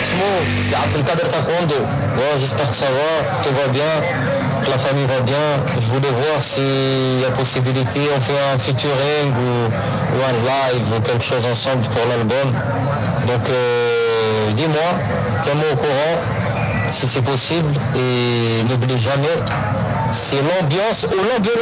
Oxmo, c'est Abdelkader Taekwondo. Bon, j'espère que ça va, que tout va bien, que la famille va bien. Je voulais voir s'il y a possibilité, on fait un featuring ou un live ou quelque chose ensemble pour l'album. Donc dis-moi, tiens-moi au courant si c'est possible et n'oublie jamais, c'est l'ambiance ou l'ambiance.